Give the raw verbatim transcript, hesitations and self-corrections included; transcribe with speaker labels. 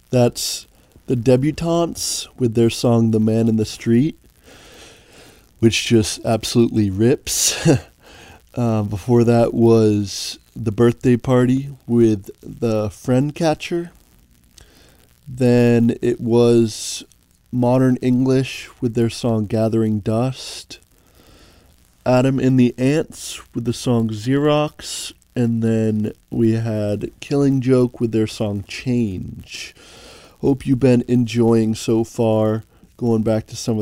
Speaker 1: That's the Debutantes with their song The Man in the Street, which just absolutely rips. uh, before that was The Birthday Party with The Friend Catcher. Then it was Modern English with their song Gathering Dust. Adam and the Ants with the song Xerox. And then we had Killing Joke with their song Change. Hope you've been enjoying so far, going back to some of